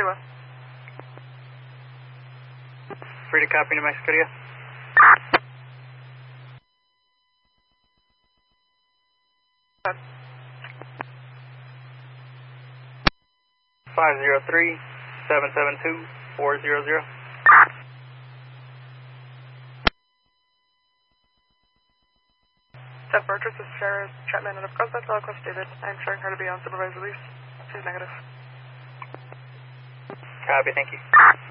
Kayla. Free to copy, New Mexico to you. 503-772-400. Ted Burgess is Sheriff Chapman out of Prospect. I'll request David. I am showing her to be on supervised release. She's negative. Copy, thank you.